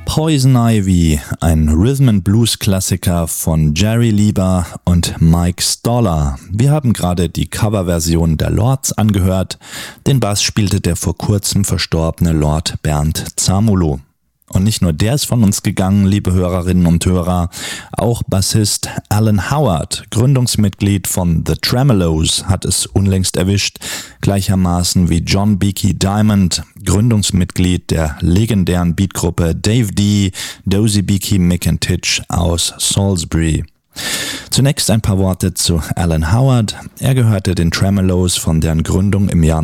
Poison Ivy, ein Rhythm-and-Blues-Klassiker von Jerry Lieber und Mike Stoller. Wir haben gerade die Coverversion der Lords angehört. Den Bass spielte der vor kurzem verstorbene Lord Bernd Zamulo. Und nicht nur der ist von uns gegangen, liebe Hörerinnen und Hörer, auch Bassist Alan Howard, Gründungsmitglied von The Tremeloes, hat es unlängst erwischt, gleichermaßen wie John Beaky Diamond, Gründungsmitglied der legendären Beatgruppe Dave D, Dozy Beaky McIntitch aus Salisbury. Zunächst ein paar Worte zu Alan Howard. Er gehörte den Tremeloes von deren Gründung im Jahr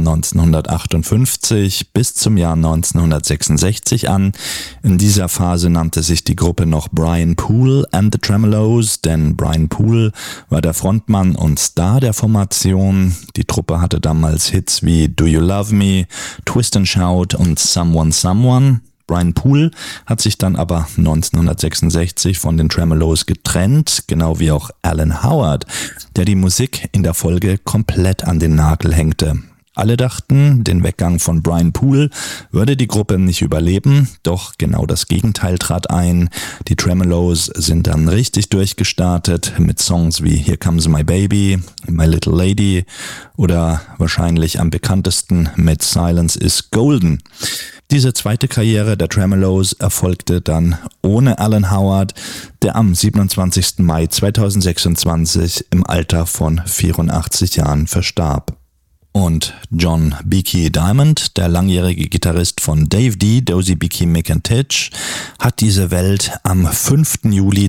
1958 bis zum Jahr 1966 an. In dieser Phase nannte sich die Gruppe noch Brian Poole and the Tremeloes, denn Brian Poole war der Frontmann und Star der Formation. Die Truppe hatte damals Hits wie Do You Love Me, Twist and Shout und Someone Someone. Brian Poole hat sich dann aber 1966 von den Tremeloes getrennt, genau wie auch Alan Howard, der die Musik in der Folge komplett an den Nagel hängte. Alle dachten, den Weggang von Brian Poole würde die Gruppe nicht überleben, doch genau das Gegenteil trat ein. Die Tremeloes sind dann richtig durchgestartet mit Songs wie Here Comes My Baby, My Little Lady oder wahrscheinlich am bekanntesten mit Silence is Golden. Diese zweite Karriere der Tremeloes erfolgte dann ohne Alan Howard, der am 27. Mai 2026 im Alter von 84 Jahren verstarb. Und John Beaky Diamond, der langjährige Gitarrist von Dave D, Dozy Beaky McIntitch, hat diese Welt am 5. Juli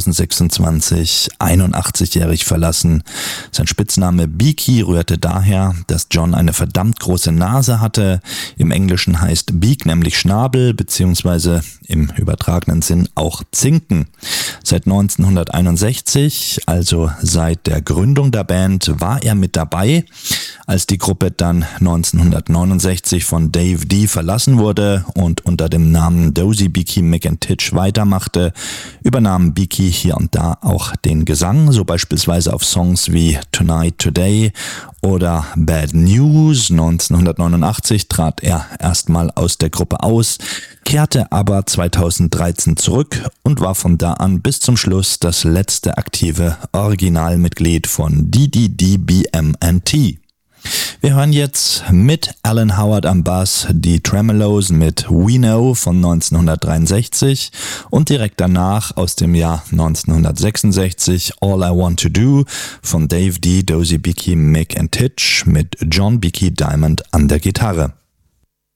2026 81-jährig verlassen. Sein Spitzname Beaky rührte daher, dass John eine verdammt große Nase hatte. Im Englischen heißt Beak nämlich Schnabel, beziehungsweise im übertragenen Sinn auch Zinken. Seit 1961, also seit der Gründung der Band, war er mit dabei. Als die Gruppe dann 1969 von Dave D verlassen wurde und unter dem Namen Dozy Beaky McIntitch weitermachte, übernahm Beaky hier und da auch den Gesang, so beispielsweise auf Songs wie Tonight Today oder Bad News. 1989 trat er erstmal aus der Gruppe aus, kehrte aber 2013 zurück und war von da an bis zum Schluss das letzte aktive Originalmitglied von DDDBMNT. Wir hören jetzt mit Alan Howard am Bass die Tremeloes mit We Know von 1963 und direkt danach aus dem Jahr 1966 All I Want to Do von Dave D, Dozy Beaky McIntitch mit John Beaky Diamond an der Gitarre.